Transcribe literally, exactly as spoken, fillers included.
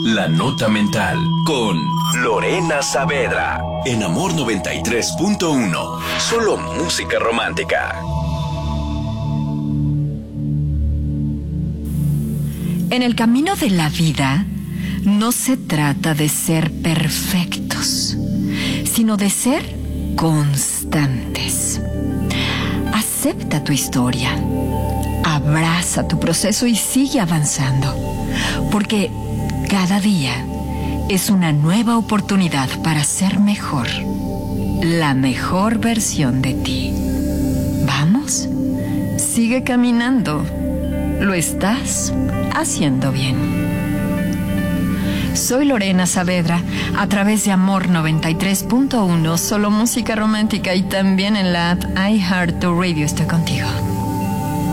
La Nota Mental con Lorena Saavedra en Amor noventa y tres punto uno. Solo música romántica. En el camino de la vida no se trata de ser perfectos, sino de ser constantes. Acepta tu historia, abraza tu proceso y sigue avanzando, porque cada día es una nueva oportunidad para ser mejor, la mejor versión de ti. Vamos, sigue caminando, lo estás haciendo bien. Soy Lorena Saavedra, a través de Amor noventa y tres punto uno, solo música romántica, y también en la app iHeartRadio estoy contigo.